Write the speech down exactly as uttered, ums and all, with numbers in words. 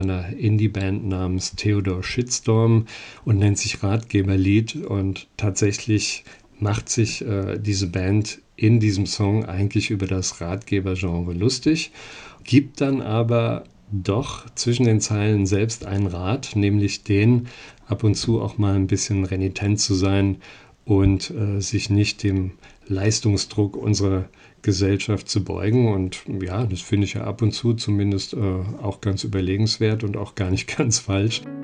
einer Indie-Band namens Theodore Shitstorm und nennt sich Ratgeberlied. Und tatsächlich macht sich äh, diese Band in diesem Song eigentlich über das Ratgebergenre lustig, gibt dann aber doch zwischen den Zeilen selbst einen Rat, nämlich den, ab und zu auch mal ein bisschen renitent zu sein und äh, sich nicht dem Leistungsdruck unserer Gesellschaft zu beugen. Und ja, das finde ich ja ab und zu zumindest äh, auch ganz überlegenswert und auch gar nicht ganz falsch.